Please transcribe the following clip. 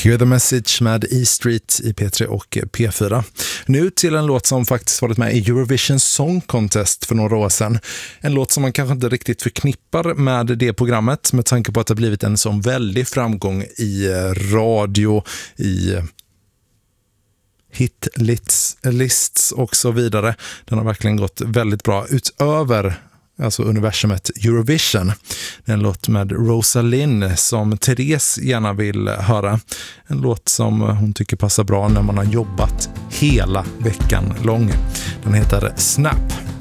Hear the Message med E-Street i P3 och P4. Nu till en låt som faktiskt varit med i Eurovision Song Contest för några år sedan. En låt som man kanske inte riktigt förknippar med det programmet med tanke på att det blivit en sån väldig framgång i radio, i hitlists och så vidare. Den har verkligen gått väldigt bra utöver alltså universumet Eurovision. Det är en låt med Rosalind som Therese gärna vill höra. En låt som hon tycker passar bra när man har jobbat hela veckan lång. Den heter Snap.